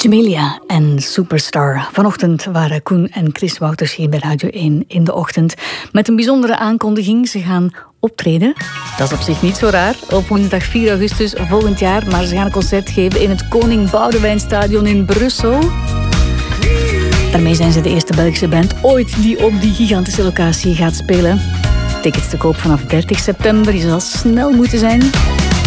Jamelia en Superstar. Vanochtend waren Koen en Chris Wouters hier bij Radio 1 in de ochtend. Met een bijzondere aankondiging. Ze gaan optreden. Dat is op zich niet zo raar. Op woensdag 4 augustus volgend jaar. Maar ze gaan een concert geven in het Koning Boudewijnstadion in Brussel. Daarmee zijn ze de eerste Belgische band ooit die op die gigantische locatie gaat spelen. Tickets te koop vanaf 30 september. Je zal snel moeten zijn.